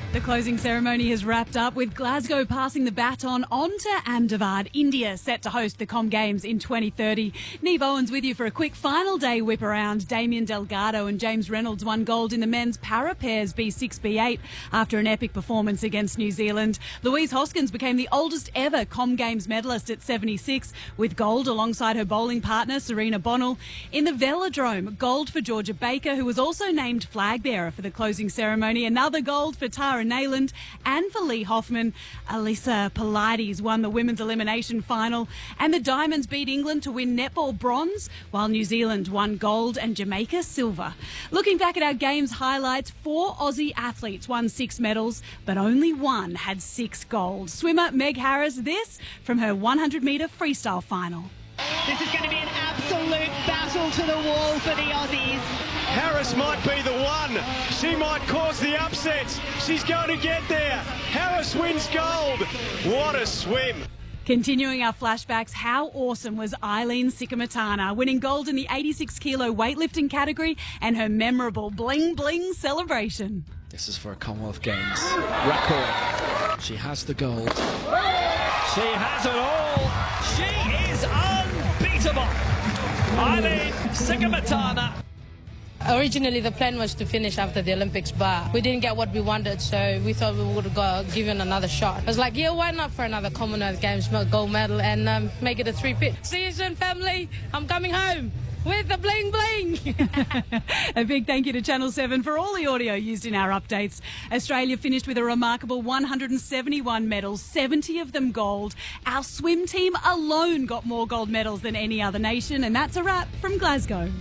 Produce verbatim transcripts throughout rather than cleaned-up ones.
The closing ceremony has wrapped up with Glasgow passing the baton on to Ahmedabad. India set to host the Com Games in twenty thirty. Neve Owens with you for a quick final day whip around. Damien Delgado and James Reynolds won gold in the men's para pairs B six B eight after an epic performance against New Zealand. Louise Hoskins became the oldest ever Com Games medalist at seventy-six with gold alongside her bowling partner Serena Bonnell. In the velodrome, gold for Georgia Baker, who was also named flag bearer for the closing ceremony. Another gold for Tara Nayland and for Lee Hoffman. Alyssa Polides won the women's elimination final, and the Diamonds beat England to win netball bronze, while New Zealand won gold and Jamaica silver. Looking back at our games highlights, four Aussie athletes won six medals, but only one had six gold. Swimmer Meg Harris, this from her one hundred metre freestyle final. This is going to be an absolute battle to the wall for the Aussies. Harris might be the one. She might cause the upset. She's going to get there. Harris wins gold. What a swim. Continuing our flashbacks, how awesome was Eileen Sikamatana, winning gold in the eighty-six kilo weightlifting category and her memorable bling bling celebration. This is for a Commonwealth Games record. She has the gold. She has it all. She is unbeatable. Eileen Sikamatana. Originally, the plan was to finish after the Olympics, but we didn't get what we wanted, so we thought we would go give it another shot. I was like, yeah, why not for another Commonwealth Games gold medal and um, make it a three-pit. See you soon, family. I'm coming home with the bling bling. A big thank you to Channel seven for all the audio used in our updates. Australia finished with a remarkable one hundred seventy-one medals, seventy of them gold. Our swim team alone got more gold medals than any other nation, and that's a wrap from Glasgow.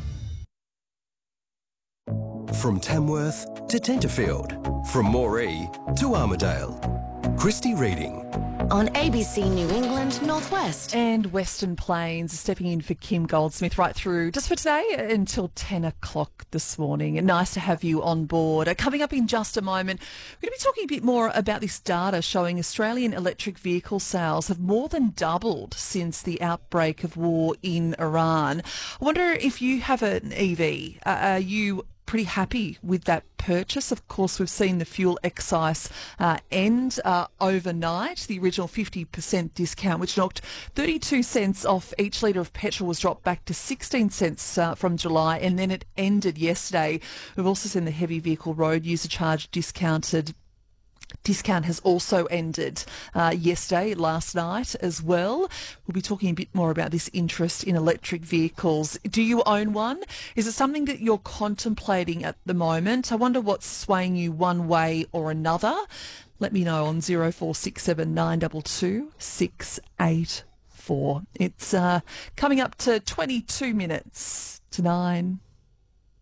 From Tamworth to Tenterfield, from Moree to Armidale. Christy Reading. On A B C New England Northwest. And Western Plains, stepping in for Kim Goldsmith right through just for today until ten o'clock this morning. And nice to have you on board. Uh, coming up in just a moment, we're going to be talking a bit more about this data showing Australian electric vehicle sales have more than doubled since the outbreak of war in Iran. I wonder if you have an E V. Uh, are you pretty happy with that purchase? Of course, we've seen the fuel excise uh, end uh, overnight. The original fifty percent discount, which knocked thirty-two cents off each litre of petrol, was dropped back to sixteen cents uh, from July, and then it ended yesterday. We've also seen the heavy vehicle road user charge discounted Discount has also ended uh, yesterday, last night as well. We'll be talking a bit more about this interest in electric vehicles. Do you own one? Is it something that you're contemplating at the moment? I wonder what's swaying you one way or another. Let me know on zero four six seven nine two two six eight four. It's uh, coming up to twenty-two minutes to nine.